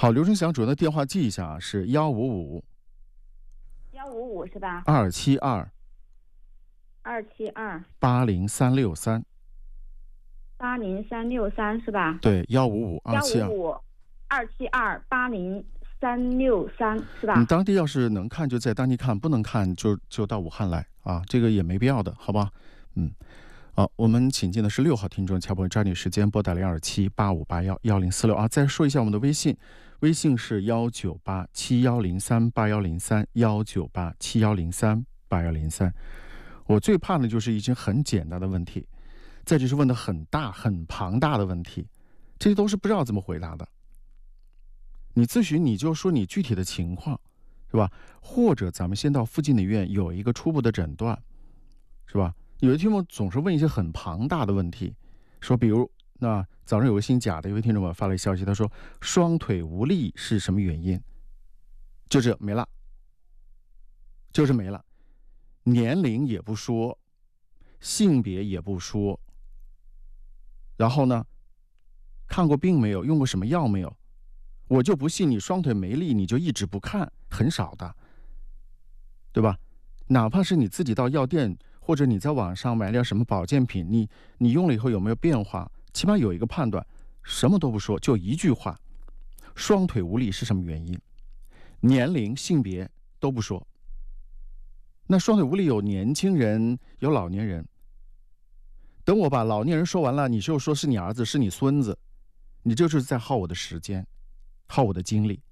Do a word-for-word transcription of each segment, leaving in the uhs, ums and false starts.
好，刘春祥主任的电话记一下啊，是幺五五幺五五是吧？ 二七二二七二八零三六三。 八零三六三是吧？ 对，幺五五二七二幺五五二七二八零三六三是吧？ 你当地要是能看就在当地看，不能看就就到武汉来啊，这个也没必要的，好吧？嗯，好，我们请进的是六号听众乔博，抓紧时间拨打零二七八五八幺幺零四六啊。再说一下我们的微信，微信是幺九八七幺零三八幺零三幺九八七幺零三八幺零三。我最怕的就是一些很简单的问题，再就是问的很大很庞大的问题，这些都是不知道怎么回答的。你咨询你就说你具体的情况，是吧？或者咱们先到附近的医院有一个初步的诊断，是吧？有的听众总是问一些很庞大的问题，说比如那早上有个姓贾的一位听众们发来消息，他说双腿无力是什么原因？就这没了，就是没了，年龄也不说，性别也不说，然后呢，看过病没有？用过什么药没有？我就不信你双腿没力你就一直不看，很少的，对吧？哪怕是你自己到药店或者你在网上买点什么保健品，你你用了以后有没有变化？起码有一个判断。什么都不说，就一句话：双腿无力是什么原因？年龄、性别都不说。那双腿无力有年轻人，有老年人。等我把老年人说完了，你就说是你儿子，是你孙子，你这就是在耗我的时间，耗我的精力。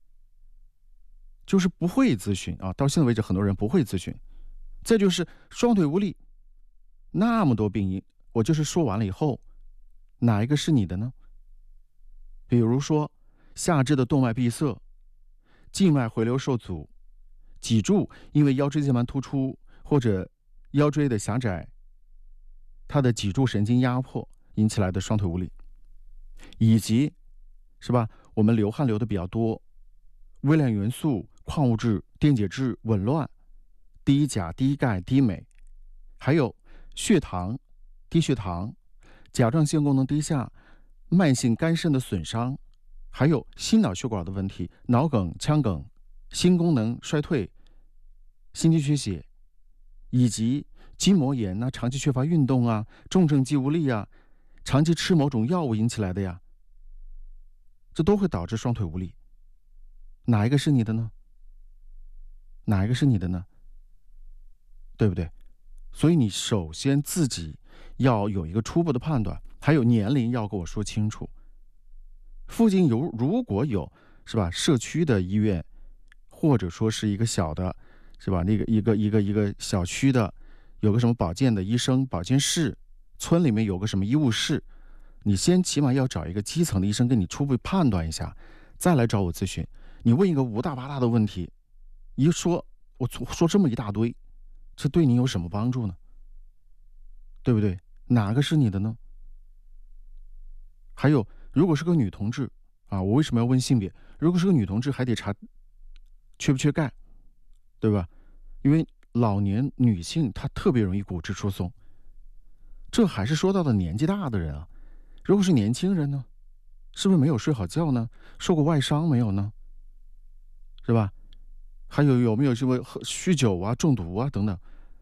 就是不会咨询啊，到现在为止很多人不会咨询。再就是双腿无力，那么多病因，我就是说完了以后，哪一个是你的呢？比如说下肢的动脉闭塞，静脉回流受阻，脊柱因为腰椎间盘突出或者腰椎的狭窄，它的脊柱神经压迫引起来的双腿无力，以及是吧，我们流汗流的比较多，微量元素、矿物质、电解质紊乱，低钾、低钙、低镁，还有血糖、低血糖、甲状腺功能低下、慢性肝肾的损伤，还有心脑血管的问题，脑梗、腔梗、心功能衰退、心肌缺血，以及筋膜炎啊、长期缺乏运动啊、重症肌无力啊、长期吃某种药物引起来的呀，这都会导致双腿无力。哪一个是你的呢？哪一个是你的呢？对不对？所以你首先自己要有一个初步的判断，还有年龄要跟我说清楚。附近有如果有是吧，社区的医院，或者说是一个小的，是吧？那个一个一个一个小区的，有个什么保健的医生、保健室，村里面有个什么医务室，你先起码要找一个基层的医生跟你初步判断一下，再来找我咨询。你问一个五大八大的问题，一说我说这么一大堆，这对你有什么帮助呢？对不对？哪个是你的呢？还有，如果是个女同志啊，我为什么要问性别？如果是个女同志，还得查缺不缺钙，对吧？因为老年女性她特别容易骨质疏松，这还是说到的年纪大的人啊。如果是年轻人呢，是不是没有睡好觉呢？受过外伤没有呢？是吧？还有有没有什么酗酒啊、中毒啊等等，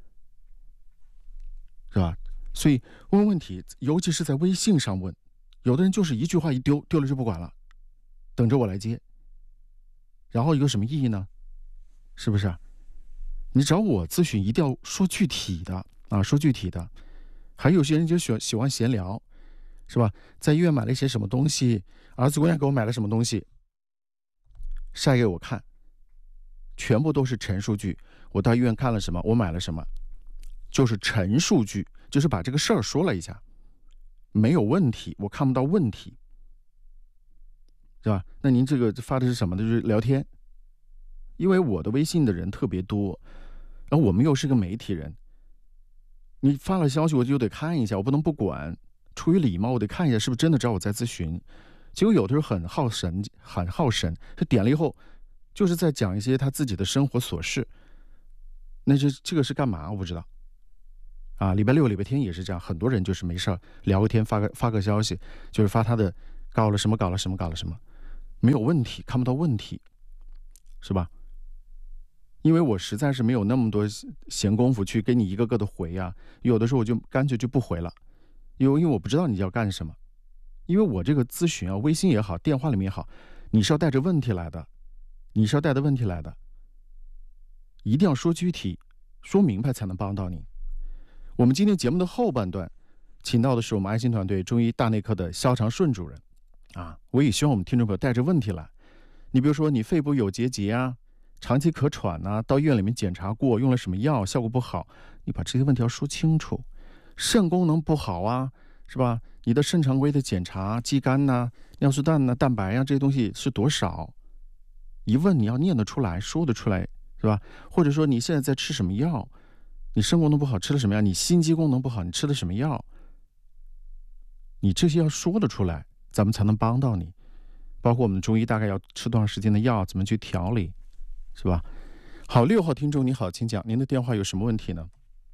是吧？所以问问题，尤其是在微信上问，有的人就是一句话一丢，丢了就不管了，等着我来接。然后有什么意义呢？是不是啊？你找我咨询一定要说具体的啊，说具体的。还有些人就喜欢喜欢闲聊，是吧？在医院买了一些什么东西，儿子姑娘给我买了什么东西，晒给我看，全部都是陈述句。我到医院看了什么，我买了什么，就是陈述句，就是把这个事儿说了一下，没有问题，我看不到问题，是吧？那您这个发的是什么呢？就是聊天。因为我的微信的人特别多，然后我们又是个媒体人，你发了消息我就得看一下，我不能不管，出于礼貌我得看一下是不是真的找我在咨询。结果有的时候很耗神，很耗神，他点了以后就是在讲一些他自己的生活琐事，那这这个是干嘛我不知道啊。礼拜六礼拜天也是这样，很多人就是没事聊个天，发个发个消息，就是发他的搞了什么搞了什么搞了什么， 没有问题，看不到问题，是吧？因为我实在是没有那么多闲工夫去给你一个个的回啊，有的时候我就干脆就不回了，因为因为我不知道你要干什么。因为我这个咨询啊，微信也好，电话里面也好，你是要带着问题来的，你是要带着问题来的，一定要说具体，说明白才能帮到你。我们今天节目的后半段，请到的是我们爱心团队中医大内科的肖长顺主任啊。我也希望我们听众朋友带着问题来，你比如说你肺部有结节啊，长期咳喘啊，到医院里面检查过，用了什么药，效果不好，你把这些问题要说清楚。肾功能不好啊，是吧？你的肾常规的检查，肌酐呐、尿素氮呐、蛋白啊，这些东西是多少？一问你要念得出来，说得出来，是吧？或者说你现在在吃什么药？你肾功能不好吃了什么药？你心肌功能不好，你吃的什么药？你这些要说得出来，咱们才能帮到你。包括我们中医大概要吃多长时间的药，怎么去调理，是吧？好，六号听众你好，请讲，您的电话有什么问题呢？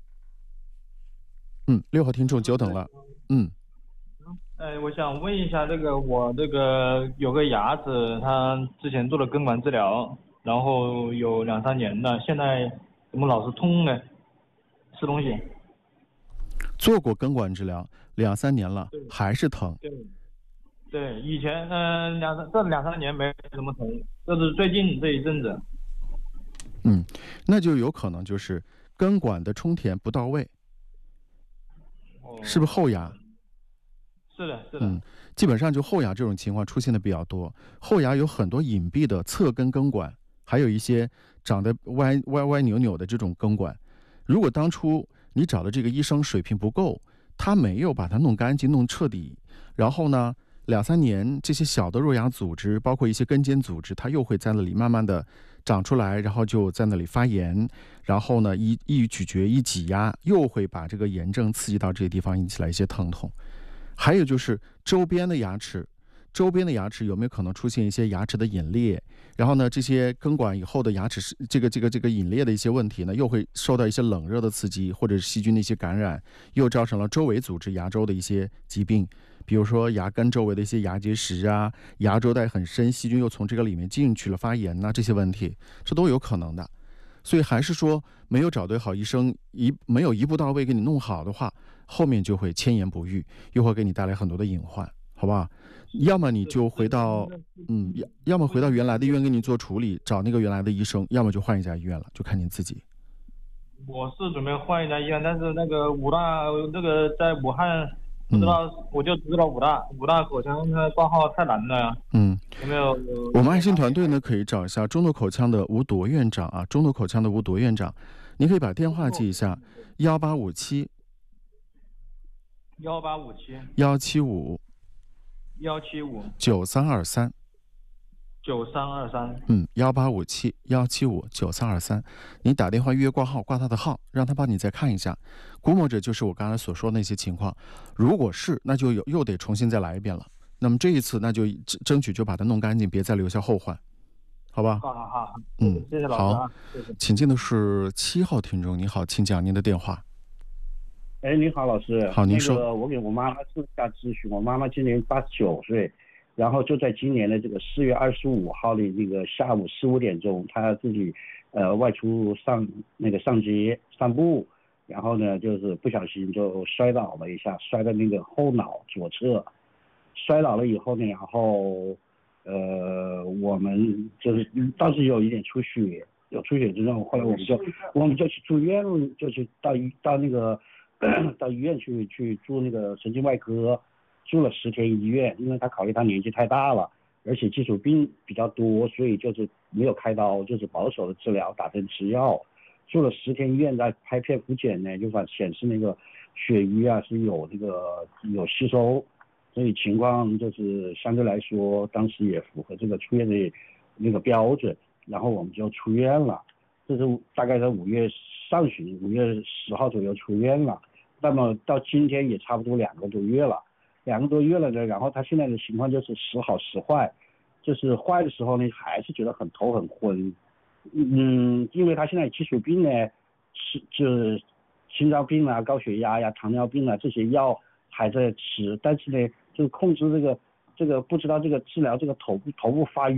嗯，六号听众久等了。嗯。 哎，我想问一下，这个我这个有个牙齿，它之前做了根管治疗，然后有两三年了，现在怎么老是痛呢？吃东西。 做过根管治疗两三年了，还是疼。 对，对，以前嗯、呃、两三这两三年没什么疼，就是最近这一阵子。 嗯，那就有可能就是根管的充填不到位， 哦、 是不是后牙？ 是的，是的。 嗯，基本上就后牙这种情况出现的比较多。后牙有很多隐蔽的侧根根管，还有一些长得歪歪歪扭扭的这种根管。如果当初你找的这个医生水平不够，他没有把它弄干净、弄彻底，然后呢，两三年这些小的肉芽组织，包括一些根尖组织，它又会在那里慢慢的长出来，然后就在那里发炎，然后呢，一一咀嚼、一挤压，又会把这个炎症刺激到这些地方，引起来一些疼痛。还有就是周边的牙齿，周边的牙齿有没有可能出现一些牙齿的隐裂？然后呢，这些根管以后的牙齿是这个这个这个隐裂的一些问题呢，又会受到一些冷热的刺激，或者是细菌的一些感染，又造成了周围组织牙周的一些疾病，比如说牙根周围的一些牙结石啊，牙周带很深，细菌又从这个里面进去了，发炎呐、啊，这些问题，这都有可能的。所以还是说没有找对好医生，一没有一步到位给你弄好的话，后面就会千言不愈，又会给你带来很多的隐患，好不好？要么你就回到，嗯，要要么回到原来的医院给你做处理，找那个原来的医生，要么就换一家医院了，就看您自己。 我是准备换一家医院，但是那个武大那个在武汉，不知道、嗯、我就知道武大武大口腔它挂号太难了。嗯，有没有？ 我们爱心团队呢可以找一下中度口腔的吴铎院长啊，中度口腔的吴铎院长，您可以把电话记一下：幺八五七幺八五七幺七五幺七五九三二三九三二三。 嗯，幺八五七幺七五九三二三，你打电话预约挂号，挂他的号，让他帮你再看一下。估摸着就是我刚才所说的那些情况，如果是，那就有又得重新再来一遍了。那么这一次，那就争取就把它弄干净，别再留下后患，好吧？ 好好好， 嗯， 谢谢老师。 好，谢谢。请进的是七号听众，你好，请讲您的电话。 哎，你好，老师。 好，您说。 那个，我给我妈妈做一下咨询。我妈妈今年八十九岁，然后就在今年的这个四月二十五号的那个下午四五点钟，她自己呃外出上那个上街散步，然后呢就是不小心就摔倒了一下，摔到那个后脑左侧，摔倒了以后呢，然后呃我们就是当时有一点出血，有出血之后，后来我们就我们就去住院，就去到到那个。到医院去去住那个神经外科，住了十天医院，因为他考虑他年纪太大了，而且基础病比较多，所以就是没有开刀，就是保守的治疗，打针吃药。住了十天医院，在拍片复检呢，就反显示那个血瘀啊是有这个有吸收，所以情况就是相对来说，当时也符合这个出院的那个标准，然后我们就出院了。这是大概在五月上旬，五月十号左右出院了。那么到今天也差不多两个多月了，两个多月了呢。然后他现在的情况就是时好时坏，就是坏的时候呢，还是觉得很头很昏。嗯，因为他现在基础病呢，是就是心脏病啊、高血压呀、糖尿病啊这些药还在吃，但是呢，就是控制这个这个不知道这个治疗这个头部头部发